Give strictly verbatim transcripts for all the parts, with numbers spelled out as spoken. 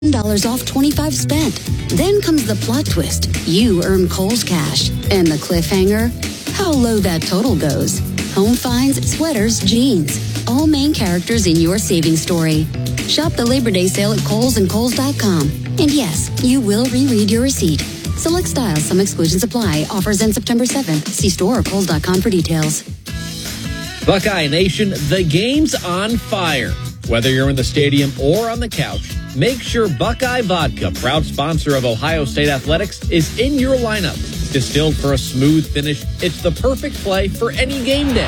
dollars off twenty-five spent. Then comes the plot twist. You earn Kohl's Cash. And the cliffhanger? How low that total goes. Home finds, sweaters, jeans. All main characters in your saving story. Shop the Labor Day sale at Kohl's and Kohl's dot com. And yes, you will reread your receipt. Select styles, some exclusions apply. Offers end September seventh. See store or Kohl's dot com for details. Buckeye Nation, the game's on fire. Whether you're in the stadium or on the couch, make sure Buckeye Vodka, proud sponsor of Ohio State Athletics, is in your lineup. Distilled for a smooth finish, it's the perfect play for any game day.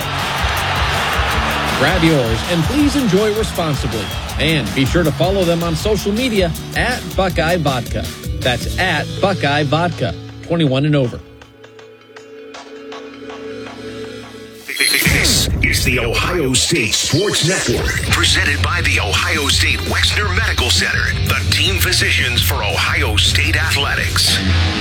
Grab yours and please enjoy responsibly. And be sure to follow them on social media at Buckeye Vodka. That's at Buckeye Vodka, twenty-one and over. This is the Ohio State Sports Network, presented by the Ohio State Wexner Medical Center, the team physicians for Ohio State Athletics.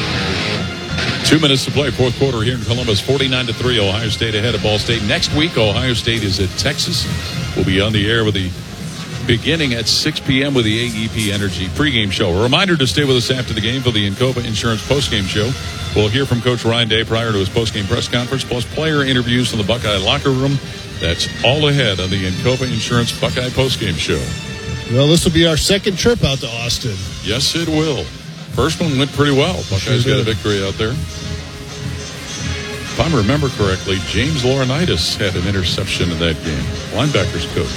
Two minutes to play, fourth quarter here in Columbus, forty-nine to three, Ohio State ahead of Ball State. Next week, Ohio State is at Texas. We'll be on the air with the beginning at six p.m. with the A E P Energy pregame show. A reminder to stay with us after the game for the Encova Insurance postgame show. We'll hear from Coach Ryan Day prior to his postgame press conference, plus player interviews from the Buckeye locker room. That's all ahead on the Encova Insurance Buckeye postgame show. Well, this will be our second trip out to Austin. Yes, it will. First one went pretty well. Buckeyes Sure got a victory out there. If I remember correctly, James Laurinaitis had an interception in that game. Linebackers coach.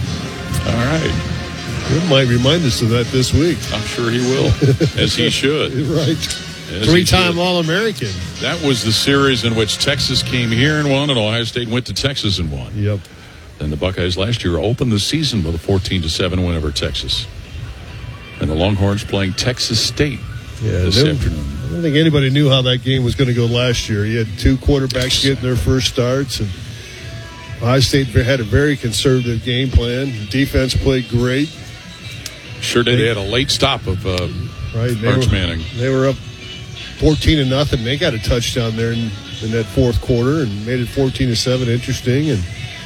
All right. It might remind us of that this week. I'm sure he will, as he should. Right. As Three-time he should. All-American. That was the series in which Texas came here and won, and Ohio State went to Texas and won. Yep. And the Buckeyes last year opened the season with a fourteen to seven win over Texas. And the Longhorns playing Texas State yeah, this they, afternoon. I don't think anybody knew how that game was going to go last year. You had two quarterbacks getting their first starts, and Ohio State had a very conservative game plan. The defense played great. Sure did. They had a late stop of uh, right, Arch were, Manning. They were up fourteen to nothing. They got a touchdown there in, in that fourth quarter and made it fourteen to seven interesting. And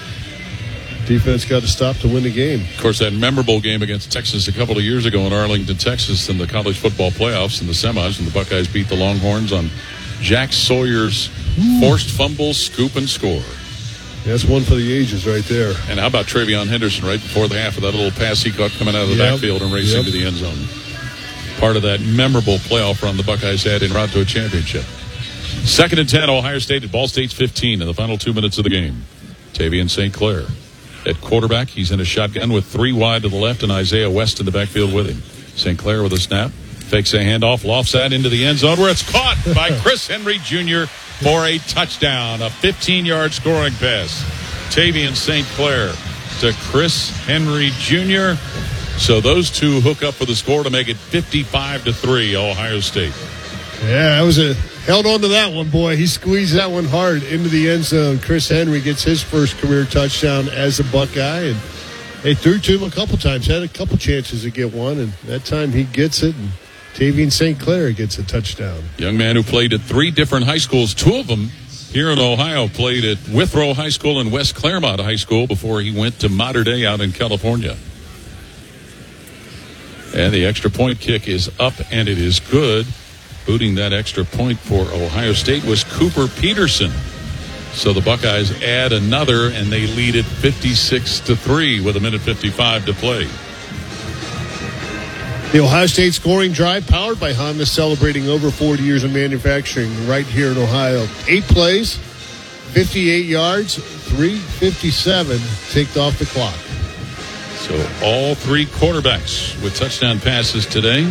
defense got to stop to win the game. Of course, that memorable game against Texas a couple of years ago in Arlington, Texas, in the college football playoffs in the semis, when the Buckeyes beat the Longhorns on Jack Sawyer's forced fumble, scoop, and score. That's one for the ages right there. And how about Travion Henderson right before the half of that little pass he caught coming out of the yep. backfield and racing yep. to the end zone? Part of that memorable playoff run the Buckeyes had in route to a championship. Second and ten, Ohio State at Ball State's fifteen in the final two minutes of the game. Tavian Saint Clair at quarterback. He's in a shotgun with three wide to the left and Isaiah West in the backfield with him. Saint Clair with a snap. Fakes a handoff, lofts that into the end zone where it's caught by Chris Henry Junior for a touchdown. A fifteen-yard scoring pass. Tavian Saint Clair to Chris Henry Junior So those two hook up for the score to make it fifty-five to three, Ohio State. Yeah, that was a held on to that one, boy. He squeezed that one hard into the end zone. Chris Henry gets his first career touchdown as a Buckeye, and they threw to him a couple times. Had a couple chances to get one, and that time he gets it, and Tavian Saint Clair gets a touchdown. Young man who played at three different high schools. Two of them here in Ohio, played at Withrow High School and West Claremont High School before he went to Mater Dei out in California. And the extra point kick is up, and it is good. Booting that extra point for Ohio State was Cooper Peterson. So the Buckeyes add another, and they lead it fifty-six to three with a minute fifty-five to play. The Ohio State scoring drive powered by Honda, celebrating over forty years of manufacturing right here in Ohio. Eight plays, fifty-eight yards, three fifty-seven ticked off the clock. So all three quarterbacks with touchdown passes today.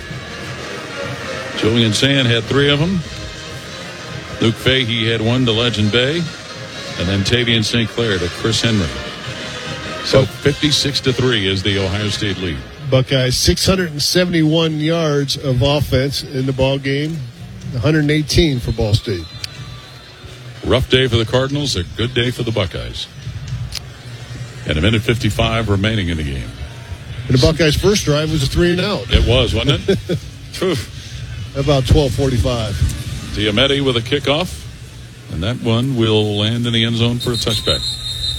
Julian Sand had three of them. Luke Fahey had one to Legend Bay. And then Tavian Saint Clair to Chris Henry. So fifty-six to three is the Ohio State lead. Buckeyes, six hundred seventy-one yards of offense in the ball game. one hundred eighteen for Ball State. Rough day for the Cardinals, a good day for the Buckeyes. And a minute fifty-five remaining in the game. And the Buckeyes' first drive was a three and out. It was, wasn't it? About twelve forty-five. Diamete with a kickoff. And that one will land in the end zone for a touchback.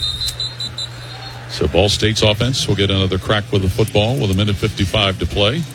So Ball State's offense will get another crack with the football with a minute fifty-five to play.